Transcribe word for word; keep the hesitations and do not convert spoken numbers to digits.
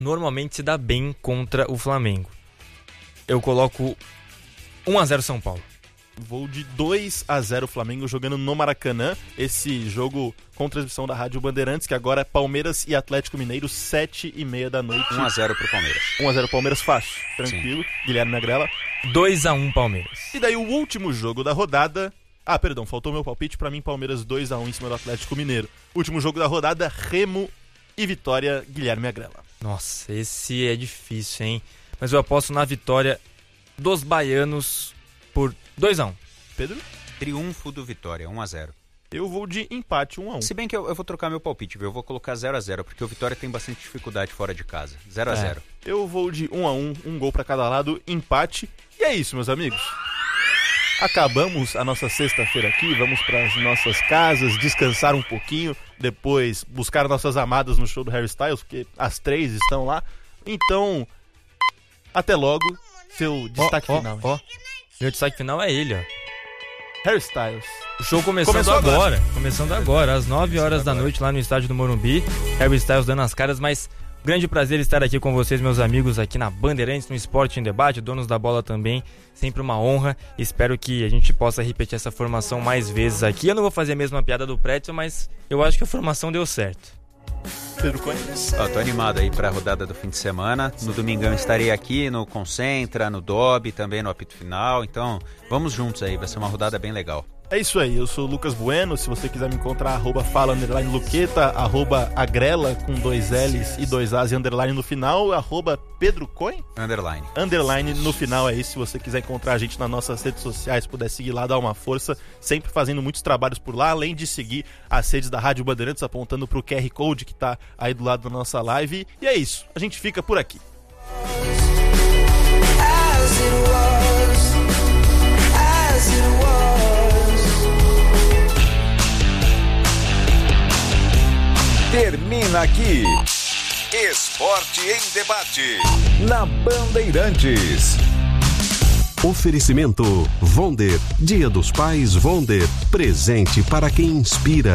normalmente se dá bem contra o Flamengo. Eu coloco um a zero São Paulo. Vou de dois a zero Flamengo jogando no Maracanã. Esse jogo com transmissão da Rádio Bandeirantes, que agora é Palmeiras e Atlético Mineiro, sete e meia da noite. um a zero pro Palmeiras. um a zero Palmeiras fácil, tranquilo. Sim. Guilherme Agrela. dois a um Palmeiras. E daí o último jogo da rodada... Ah, perdão, faltou meu palpite. Pra mim, Palmeiras dois a um em cima do Atlético Mineiro. Último jogo da rodada, Remo e Vitória, Guilherme Agrela. Nossa, esse é difícil, hein? Mas eu aposto na vitória dos baianos por dois a um. Pedro? Triunfo do Vitória, um a zero. Eu vou de empate, um a um. Se bem que eu, eu vou trocar meu palpite, viu? Eu vou colocar zero a zero, porque o Vitória tem bastante dificuldade fora de casa. zero a zero. É. Eu vou de um a um, um gol pra cada lado, empate. E é isso, meus amigos. Acabamos a nossa sexta-feira aqui, vamos para as nossas casas, descansar um pouquinho, depois buscar nossas amadas no show do Harry Styles, porque as três estão lá. Então, até logo, seu destaque oh, final. Ó, oh, oh. Meu destaque final é ele, ó. Harry Styles. O show começando Começou agora, agora, começando agora, às nove horas da noite lá no estádio do Morumbi. Harry Styles dando as caras, mas grande prazer estar aqui com vocês, meus amigos, aqui na Bandeirantes, no Esporte em Debate, donos da bola também, sempre uma honra. Espero que a gente possa repetir essa formação mais vezes aqui. Eu não vou fazer a mesma piada do Pretzel, mas eu acho que a formação deu certo. Pedro Coelhos. Ó, tô animado aí pra rodada do fim de semana. No domingão estarei aqui no Concentra, no Dob, também no apito final. Então, vamos juntos aí, vai ser uma rodada bem legal. É isso aí, eu sou o Lucas Bueno. Se você quiser me encontrar, arroba fala, underline Luqueta, arroba agrela com dois L's e dois A's e underline no final, arroba Pedro Coin? Underline. Underline no final, é isso. Se você quiser encontrar a gente nas nossas redes sociais, puder seguir lá, dar uma força, sempre fazendo muitos trabalhos por lá, além de seguir as redes da Rádio Bandeirantes, apontando pro Q R Code que tá aí do lado da nossa live. E é isso, a gente fica por aqui. As it was, as it was. Termina aqui Esporte em Debate na Bandeirantes. Oferecimento Vonder, Dia dos Pais Vonder, presente para quem inspira.